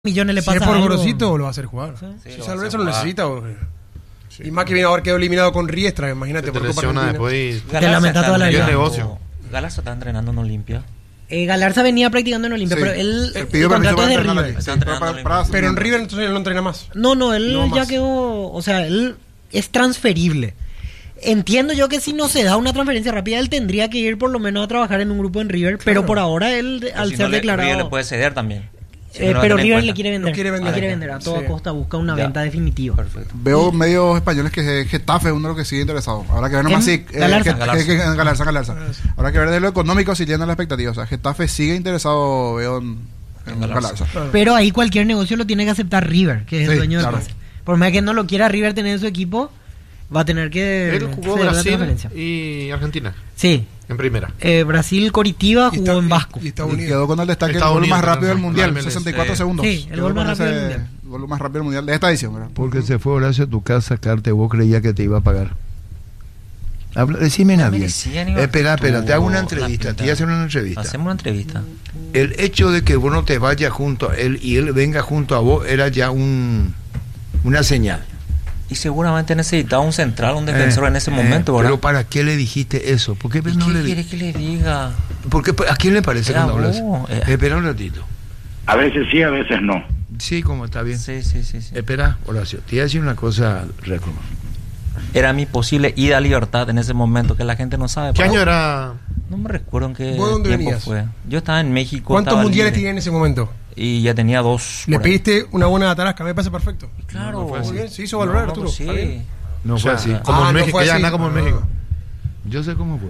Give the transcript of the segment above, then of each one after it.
millones le Si pasa es por algo. Gorosito, lo va a hacer jugar. Sí. Si San Lorenzo lo necesita. Sí. Y más que viene a haber quedado eliminado con Riestra, imagínate. Se te Por Copa lesiona Argentina. después y Te lamenta toda la vida. vida. Negocio. Galarza está entrenando en Olimpia. Galarza venía practicando en Olimpia, Sí. pero él Él el pidió permiso contrato es de para entrenar River. aquí. Está entrenando en Olimpia. Pero en River entonces él no entrena más. No, él No ya más. quedó, o sea, él es transferible. Entiendo yo que si no se da una transferencia rápida, él tendría que ir por lo menos a trabajar en un grupo en River, pero por ahora él, O al si ser no, River declarado... le puede ceder también. Si no lo va a pero tener en River cuenta. le quiere vender. Lo quiere vender. Le quiere vender a toda Sí. costa, busca una Ya. venta definitiva. Perfecto. Veo medios españoles que Getafe es uno de los que sigue interesado. Habrá que ver nomás si Galarza. Galarza. Habrá que ver de lo económico si tiene la expectativa. O sea, Getafe sigue interesado, veo en Galarza. Pero ahí cualquier negocio lo tiene que aceptar River, que es el Sí, dueño del claro. pase. Por más que no lo quiera River tener en su equipo, va a tener que Él jugó ceder la Brasil transferencia. y Argentina Sí, en primera. Brasil, Coritiba, Y jugó en Vasco. Y Estados Y Unidos. quedó con el destaque el Estados gol más Unidos, rápido del con mundial, MLS. 64 segundos. Sí, el Quedó gol más con rápido del ese mundial. gol más rápido del mundial de esta edición, ¿verdad? Porque se fue Horacio a tu casa a sacarte, vos creías que te iba a pagar. Decime nada bien. merecía ni Espera, te hago una la entrevista. pinta. Te voy a hacer una entrevista. Hacemos una entrevista. El hecho de que vos no te vayas junto a él y él venga junto a vos era ya una señal. Y seguramente necesitaba un central, un defensor en ese momento, ¿verdad? Pero ¿para qué le dijiste eso? ¿Por qué ¿Y no qué le quiere que le diga? Porque ¿a quién le parece Era cuando hablas? vos, Espera un ratito. A veces sí, a veces no. Sí, como está bien. Sí. Espera, Horacio, te voy a decir una cosa, Recordman. Era mi posible ida a Libertad en ese momento, que la gente no sabe. ¿Qué Pero año era? No me recuerdo en qué ¿Vos dónde tiempo venías? fue. Yo estaba en México. ¿Cuántos estaba mundiales libre. tenía en ese momento? Y ya tenía 2. Le por ahí. pediste una buena tarasca, me parece perfecto. Claro. No fue así. Muy bien, se hizo valorar, Arturo. Sí. Está bien. No O fue sea, así. como en no México, fue ya así. anda como en México. Yo sé cómo fue.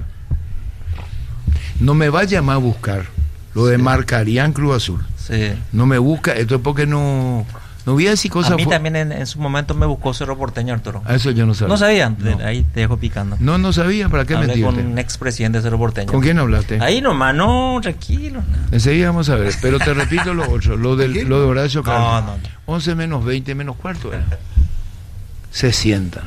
No me vaya más a buscar. Lo demarcarían Cruz Azul. Sí. No me busca, esto es porque no voy a decir cosas. A mí también en su momento me buscó Cerro Porteño, Arturo. A eso yo no sabía. No sabían, No. ahí te dejo picando. No sabía, ¿para qué Hablé mentirte? con un expresidente de Cerro Porteño. ¿Con quién hablaste? Ahí nomás, no, tranquilo. Enseguida vamos a ver, pero te repito lo otro, lo de Horacio Carlos. No. 11 menos 20 menos cuarto era. Se sientan.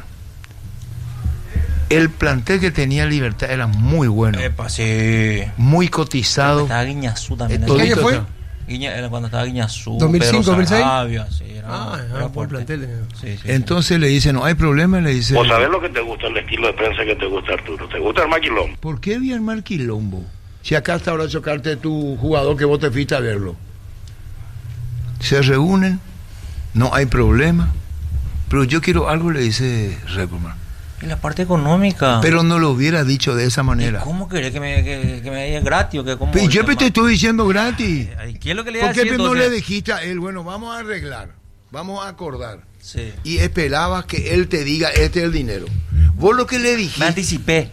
El plantel que tenía Libertad era muy bueno, Epa, sí. muy cotizado. Estaba Guiñazú también. Todito ¿Qué año fue? está. Cuando estaba Guiñazú. 2005, Pedro 2006. Sarabia, sí, era Buen fuerte. plantel. Sí. Entonces le dice, no hay problema, le dice, Vos sabés lo que te gusta, el estilo de prensa que te gusta, Arturo. ¿Te gusta el maquilón? ¿por qué voy a armar quilombo? Si acá está Horacio Cartes, tu jugador que vos te fuiste a verlo. Se reúnen, no hay problema, pero yo quiero algo, le dice Recordman. Y la parte económica. Pero no lo hubiera dicho de esa manera. ¿Cómo querés que me dé gratis? ¿O que cómo, Pero yo te estoy diciendo gratis. Ay, ¿qué es lo que le iba a ¿Por qué decir, no entonces? le dijiste a él, bueno, vamos a arreglar, vamos a acordar? Sí. Y esperabas que él te diga, este es el dinero. Vos lo que le Me dijiste, anticipé.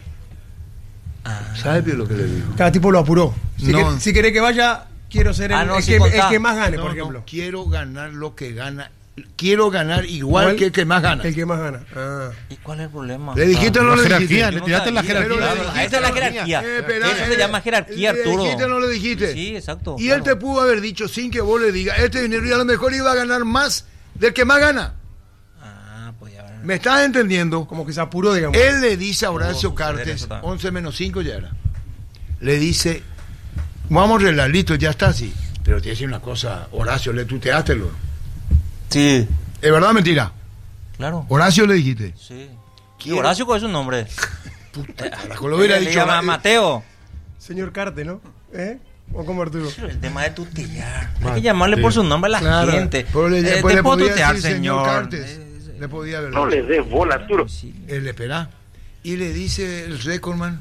¿sabes bien lo que le dijo? Cada tipo lo apuró. Si, No. si querés que vaya, quiero ser el, No, el sí, que, contá. el que más gane, No, por no, ejemplo. quiero ganar lo que gana. Quiero ganar igual que el que más gana. El que más gana. Ah. ¿Y cuál es el problema? ¿Le dijiste o no le jerarquía, dijiste? le tiraste en la Pero jerarquía. le dijiste, esa es la no, jerarquía. espera, Eso se llama jerarquía, ¿le Arturo. dijiste o no le dijiste? Sí, exacto. Y él te pudo haber dicho sin que vos le digas, este dinero y a lo mejor iba a ganar más del que más gana. Pues ya. ¿Me estás entendiendo? Como que se apuró, digamos. Él le dice a Horacio suceder Cartes, eso también. 11 menos 5 ya era. Le dice, vamos a arreglar, listo, ya está así. Pero te dice una cosa, Horacio, le tuteástelo. Sí, ¿Es verdad o mentira? claro. Horacio le dijiste. Sí. ¿Y Quiero- Horacio cuál es su nombre? Puta, carajo, lo hubiera Le dicho. llama Mateo. Señor Carte, ¿no? ¿O como Arturo? El tema de tutear. Hay que llamarle por su nombre a la Claro, gente. pero le, Te pues le puedo podía tutear, decir señor señor. Cartes. Le podía haber No dicho. le des bola, Arturo. Él espera. Y le dice el Recordman,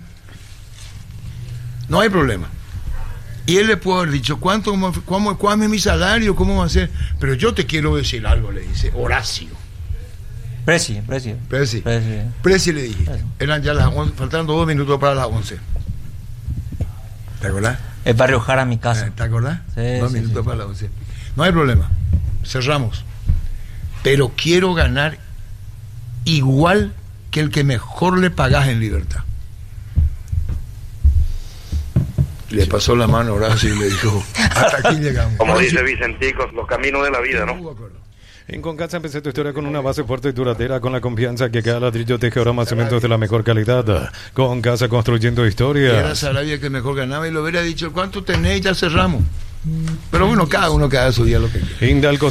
no hay problema. Y él le puede haber dicho, ¿cuál es mi salario? ¿Cómo va a ser? Pero yo te quiero decir algo, le dice Horacio. Preci. Preci le dijiste. Eran ya las 11, faltando 2 minutos para las 11. ¿Te acordás? Es Barrio Jara, mi casa. ¿Te acordás? Sí, 2 sí, minutos sí. para las 11. No hay problema. Cerramos. Pero quiero ganar igual que el que mejor le pagás en Libertad. Le pasó la mano a Horacio y le dijo, hasta aquí llegamos. Como dice Vicentico, los caminos de la vida, ¿no? En Concasa empecé tu historia con una base fuerte y duradera, con la confianza que cada ladrillo teje ahora más cementos de la mejor calidad. Concasa construyendo Era historias. Sarabia que mejor ganaba y lo hubiera dicho, ¿cuánto tenés? Ya cerramos. Pero bueno, cada uno que haga su día lo que quiera. Hindalco